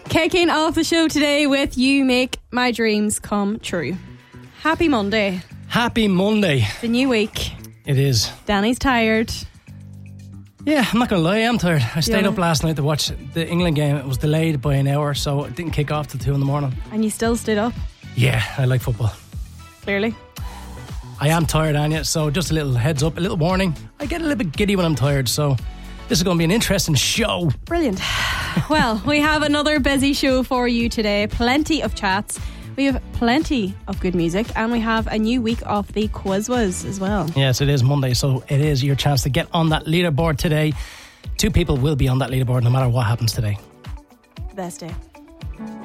Kicking off the show today with You Make My Dreams Come True. Happy Monday. Happy Monday. The new week. It is. Danny's tired. Yeah, I'm not going to lie, I'm tired. I stayed up last night to watch the England game. It was delayed by an hour, so it didn't kick off till 2 a.m. And you still stood up? Yeah, I like football. Clearly. I am tired, Anya, so just a little heads up, a little warning. I get a little bit giddy when I'm tired, so this is going to be an interesting show. Brilliant. Well, we have another busy show for you today. Plenty of chats. We have plenty of good music, and we have a new week of the Quizwas as well. Yes, it is Monday, so it is your chance to get on that leaderboard today. 2 people will be on that leaderboard no matter what happens today. Best day.